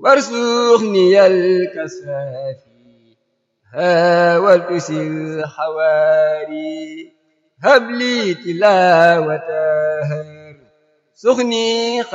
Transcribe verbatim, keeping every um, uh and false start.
وارزقني الكسافي هاولت الحواري هب لي تلاوتها سخني